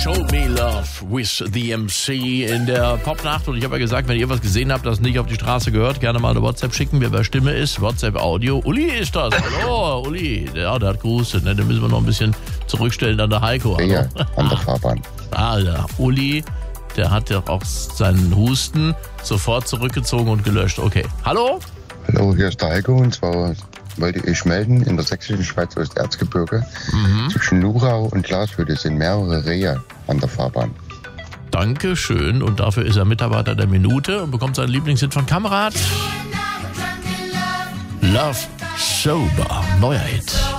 Show Me Love with the MC in der Popnacht. Und ich habe ja gesagt, wenn ihr was gesehen habt, das nicht auf die Straße gehört, gerne mal eine WhatsApp schicken, wer bei Stimme ist. WhatsApp Audio. Uli ist das. Hallo, Uli. Ja, der hat gerustet. Ne? Den müssen wir noch ein bisschen zurückstellen an der Heiko. Hallo? Ja, an der Fahrbahn. Der Uli, der hat ja auch seinen Husten sofort zurückgezogen und gelöscht. Okay. Hallo? Hallo, hier ist der Heiko und zwar wollte ich melden, in der sächsischen Schweiz Osterzgebirge zwischen Lurau und Glashütte sind mehrere Rehe an der Fahrbahn. Dankeschön. Und dafür ist er Mitarbeiter der Minute und bekommt seinen Lieblingshit von Kamerad. Love Sober, neuer Hit.